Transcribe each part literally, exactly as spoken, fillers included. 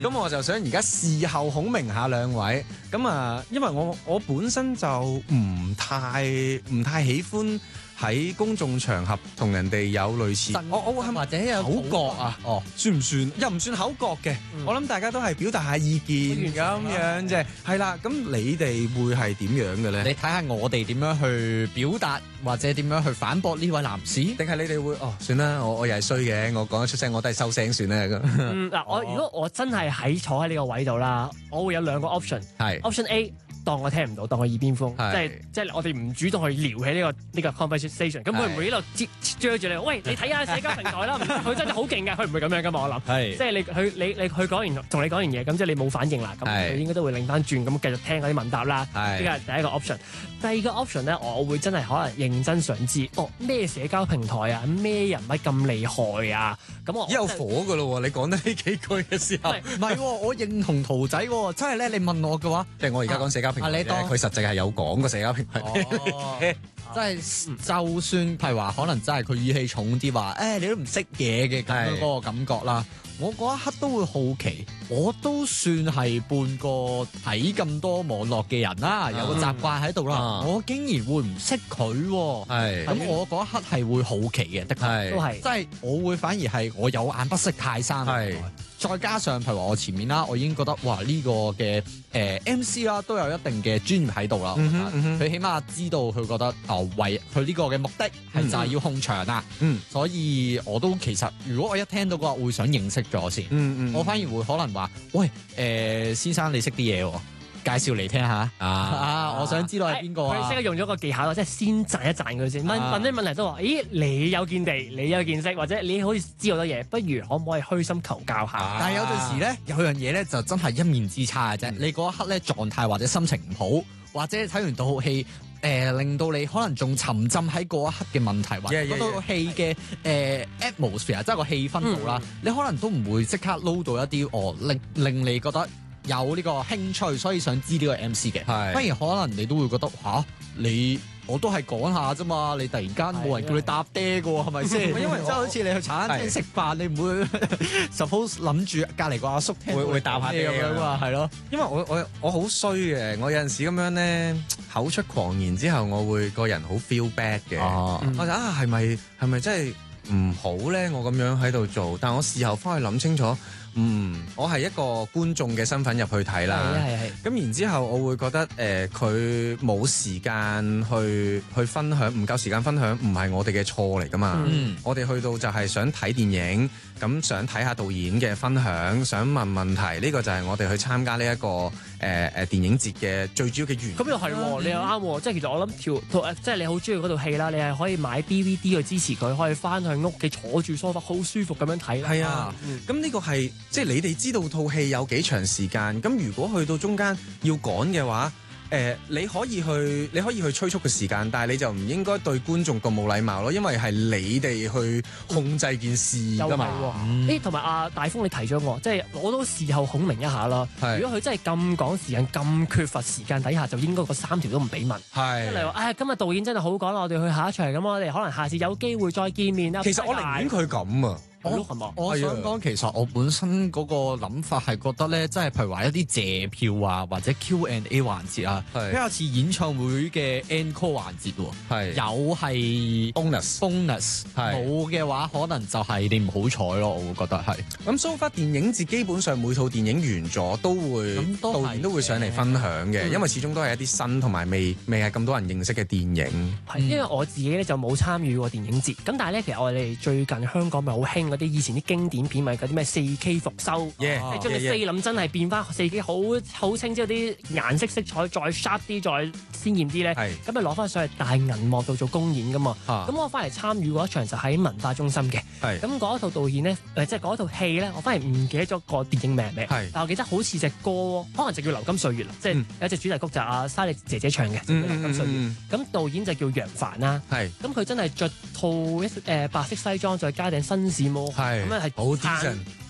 咁我就想而家事後孔明下兩位。咁啊，因為我我本身就唔太唔太喜歡喺公眾場合同人哋有類似，我我係咪或者有口角啊？哦，算唔算？又唔算口角嘅。嗯、我諗大家都係表達下意見咁樣啫。係啦，咁你哋會係點樣嘅咧？ 你睇下我哋點樣去表達，或者點樣去反駁呢位男士？ 定係你哋會哦？算啦，我我又係衰嘅，我講得出聲，我都係收聲算啦咁。 嗯，嗱，我如果我真係喺坐喺呢個位度啦，我會有兩個 option。 係 option A。當我聽唔到，當我耳邊風，即係即係我哋唔主動去聊起呢、呢個呢、呢個 conversation， 咁佢唔會喺度接追住你，喂，你睇下社交平台啦，佢真係好勁㗎，佢唔會咁樣㗎嘛，我諗，即係你佢你你佢講完同你講完嘢，咁即係你冇反應啦，咁佢應該都會擰翻轉，咁繼續聽嗰啲問答啦，呢個係第一個 option。第二個 option 咧，我會真係可能認真想知，哦咩社交平台啊，咩人物咁厲害啊，咁我有火㗎咯喎，你講得呢幾句嘅時候， 唔係喎，我認同圖仔喎，真係咧，你問我嘅話， 即係我而家講社交平台咧，佢實際係有講過社交平台。 哦即係就算譬如話，可能真係佢語氣重啲話，誒、欸、你都唔識嘢嘅咁樣嗰個感覺啦。我嗰一刻都會好奇，我都算係半個睇咁多網絡嘅人啦，有個習慣喺度啦。啊、我竟然會唔識佢喎？係咁，我嗰一刻係會好奇嘅，的確都係，即係我會反而係我有眼不識泰山。係。再加上譬如話我前面啦，我已經覺得哇呢、呢個嘅誒、呃、M C 啦都有一定嘅專業喺度啦。佢、嗯嗯、起碼知道佢覺得啊、呃、為佢呢個嘅目的係就係要控場啦。嗯，所以我都其實如果我一聽到嘅話，會想認識咗先。嗯嗯，我反而會可能話喂誒、呃、先生你識啲嘢喎。介紹嚟聽下啊！啊，我想知道係邊個啊？ 佢識得用咗個技巧，即係先讚一讚佢先。問問啲問題都話：咦，你有見地，你有見識，或者你好似知好多嘢，不如可唔可以虛心求教下？ 啊、但係有陣時咧，有樣嘢咧就真係一面之差嘅啫。嗯、你嗰一刻咧狀態或者心情唔好，或者睇完套戲誒、呃，令到你可能仲沉浸喺嗰一刻嘅問題，或者嗰套戲嘅誒 atmosphere，即係個氣氛度啦，嗯、你可能都唔會即刻撈到一啲哦，令令你覺得有呢個興趣，所以想知呢個 M C 嘅，反而可能你都會覺得吓，你我都係講下啫嘛，你突然間冇人叫你搭爹嘅喎，係咪先？因為即係好似你去茶餐廳食飯，你唔會 suppose 諗住隔離個阿叔聽會會搭下爹咁樣嘛，係咯。因為我我我好衰嘅，我有陣時咁樣咧口出狂言之後，我會個人好 feel bad 嘅。哦、我就啊係咪係咪真係唔好咧？我咁樣喺度做，但我事後翻去諗清楚。嗯，我係一個觀眾嘅身份入去睇啦，係係係。咁然之後，我會覺得誒佢冇時間去去分享，唔夠時間分享，唔係我哋嘅錯嚟㗎嘛。嗯、我哋去到就係想睇電影，咁想睇下導演嘅分享，想問問題，呢、呢個就係我哋去參加呢、呢、一個誒誒、呃、電影節嘅最主要嘅原因。 咁又係喎，你又啱喎，即係其實我諗條即係你好中意嗰套戲啦，你係可以買 D V D 去支持佢，可以翻去屋企坐住梳化好舒服咁樣睇啦。係啊，咁呢、嗯、個係。即係你哋知道套戲有幾長時間，咁如果去到中間要趕嘅話，誒、呃、你可以去你可以去催促嘅時間，但係你就唔應該對觀眾咁冇禮貌咯，因為係你哋去控制件事㗎嘛。誒同埋阿大風你提咗我，即係我都事後孔明一下啦。是如果佢真係咁趕時間、咁缺乏時間底下，就應該個三條都唔俾問。係是，例如話，唉，今日導演真係好趕，我哋去下一場，咁我哋可能下次有機會再見面啦。 其實我寧願佢咁啊。 我我想講，其實我本身嗰個諗法係覺得咧，即係譬如話一啲謝票啊，或者 Q and A 環節啊，比較似演唱會嘅 encore 環節喎。係有係 bonus bonus，冇嘅話可能就係你唔好彩咯。我會覺得係。咁 so far 電影節基本上每套電影完咗都會導演都會上嚟分享嘅，因為始終都係一啲新同埋未未係咁多人認識嘅電影。 係，因為我自己咧就冇參與過電影節，咁但係咧其實我哋最近香港咪好興嗰啲以前啲經典片，咪嗰啲咩四 K 復修，即係將啲菲林真係變翻四 K 好好清，之後啲顏色色彩再 sharp 啲，再鮮豔啲咧，咁咪攞翻上去大銀幕度做公演噶嘛。咁、啊、我翻嚟參與嗰一場就喺文化中心嘅。咁嗰一套導演咧，誒即係嗰一套戲咧，我翻嚟唔記得咗個電影名咩，是但我記得好似隻歌，可能就叫《流金歲月》啦，即係、嗯、有一隻主題曲就係阿莎莉姐姐唱嘅《就流金歲月》。咁、嗯嗯、導演就叫楊凡啦。咁佢是真係着套一誒白色西裝，再加頂紳士帽。咁啊係好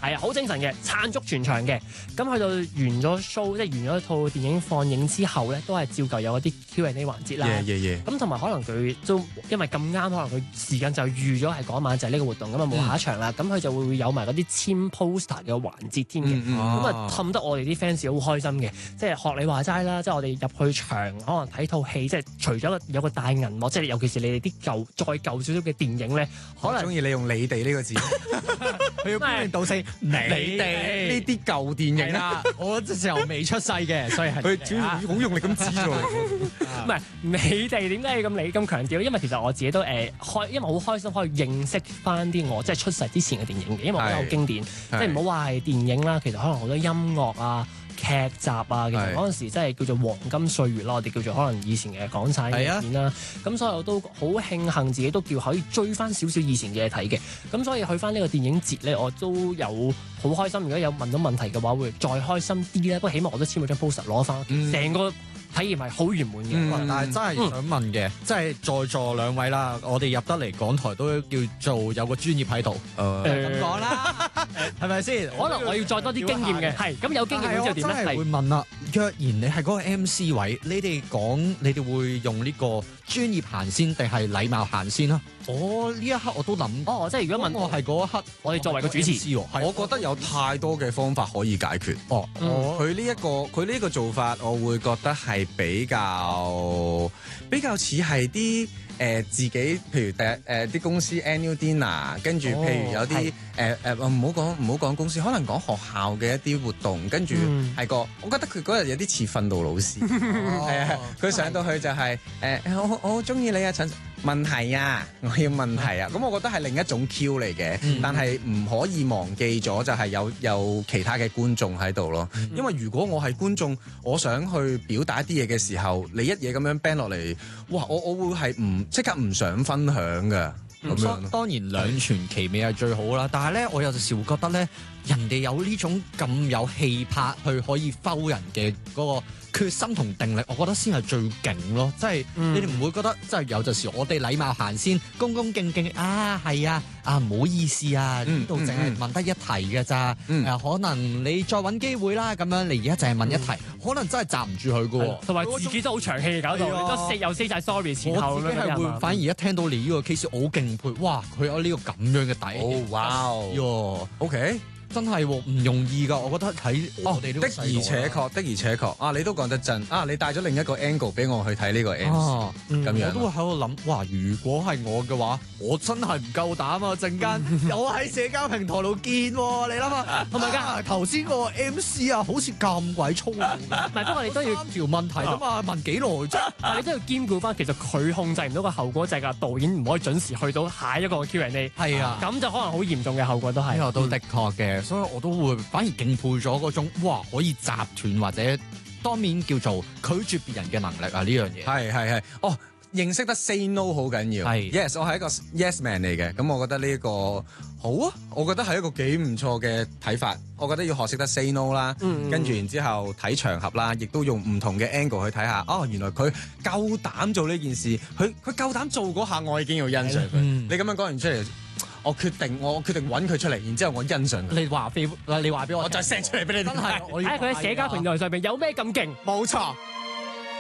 係啊，好精神嘅，撐足全場嘅。咁去到完咗 show，即係完咗套電影放映之後咧，都係照舊有一啲 Q and A 環節啦。咁同埋可能佢都因為咁啱，可能佢時間就預咗係嗰晚就係呢個活動，咁啊冇下一場啦。咁佢、嗯、就會有埋嗰啲簽 poster 嘅環節添嘅。咁啊氹得我哋啲 fans 好開心嘅，即係學你話齋啦，即係我哋入去場可能睇套戲，即係除咗有個大銀幕，即係尤其是你哋啲舊再舊少少嘅電影咧，可能中意你用你哋呢個字，佢要歡迎到四你哋呢啲舊電影啦。 我嗰時候未出世嘅，所以係佢主要好用力咁指咗。 唔係你哋點解要咁你咁強調？因為其實我自己都誒開，因為好開心可以認識翻啲我即係出世之前嘅電影嘅，因為我覺得好經典。即係唔好話係電影啦，其實可能好多音樂啊、劇集啊，其實嗰陣時真係叫做黃金歲月啦。我哋叫做可能以前嘅港產片啦。咁所以我都好慶幸自己都叫可以追翻少少以前嘅嘢睇嘅。咁所以去翻呢個電影節咧，我都有好開心。如果有問到問題嘅話，會再開心啲咧。不過起碼我都簽咗張 poster 攞翻，成、嗯、個體驗係好圓滿嘅。 嗯、但係真係想問嘅，嗯、即係在座兩位啦，我哋入得嚟港台都叫做有個專業喺度。誒咁講啦，係咪先？ 可能我要再多啲經驗嘅。係咁有經驗之後點咧？ 我真係會問啦。若然你係嗰個 M C 位，你哋講你哋會用呢個專業行先定係禮貌行先啦？我呢一刻我都諗， 哦，即係如果問我係嗰一刻， 我哋作為個主持， 我覺得有太多嘅方法可以解決。 哦， 佢呢一個佢呢個做法，我會覺得係比較比較似係啲誒自己，譬如第誒啲公司 annual dinner，跟住譬如有啲誒誒唔好講唔好講公司，可能講學校嘅一啲活動，跟住係個，我覺得佢嗰日有啲似訓導老師，係啊，佢上到去就係誒我我好中意你啊陳。問題啊，我要問題啊，咁我覺得係另一種 Q 嚟嘅，嗯、但係唔可以忘記咗就係有有其他嘅觀眾喺度咯。嗯、因為如果我係觀眾，我想去表達一啲嘢嘅時候，你一嘢咁樣 ban 落嚟，哇！我我會係唔即刻唔想分享㗎。咁樣、 嗯、當然兩全其美係最好啦，但係咧我有陣時會覺得咧，人哋有呢種咁有氣魄去可以摟人嘅嗰個決心同定力，我覺得先係最勁咯。即係、嗯、你哋唔會覺得即係有陣時我哋禮貌行先，恭恭敬敬啊，係啊啊唔好意思啊，呢度淨係問得一題嘅咋，誒、嗯呃、可能你再揾機會啦，咁樣你而家淨係問一題，嗯、可能真係閘唔住佢嘅喎，同埋自己都好長氣搞到，你都 say 又 say 曬 sorry 前後咁樣。我自己係會反而一聽到你呢個 case，我好敬佩，哇！佢有呢個咁樣嘅底氣， 哦哇哦 ，OK。 真係唔容易㗎，我覺得喺我哋的而且確，的而且確啊！你都講得真啊！你帶咗另一個 angle 俾我去睇呢個 M C 咁、嗯、樣， 我都會喺度諗，哇！如果係我嘅話，我真係唔夠膽啊！陣間又喺社交平台度見喎，你諗下，係咪㗎？頭先個 M C 啊，好似咁鬼粗魯，唔係，不過你都要條問題啫嘛，問幾耐啫？ 但你都要兼顧翻，其實佢控制唔到個後果，就係個導演唔可以準時去到下一個 Q and A。 係啊， 咁就可能好嚴重嘅後果都係。 呢個都的確嘅，所以我都會。反而敬佩咗嗰種，哇！可以斬斷或者當面叫做拒絕別人嘅能力啊！呢樣嘢係係係哦，認識得 say no 好緊要。係是 yes，我係一個 yes man 嚟嘅，咁我覺得呢、這、一個好啊，我覺得係一個幾唔錯嘅睇法。我覺得要學識得 say no 啦，嗯、跟住然之後睇場合啦，亦都用唔同嘅 angle 去睇下。哦，原來佢夠膽做呢件事，佢佢夠膽做嗰下，我已經要欣賞佢。嗯、你咁樣講完出嚟。我決定，我決定揾佢出嚟，然之後我欣賞佢。 你話俾，你話俾我， 我再 send 出嚟俾你。 真係， 睇下佢喺社交平台上邊有咩咁勁。 冇錯。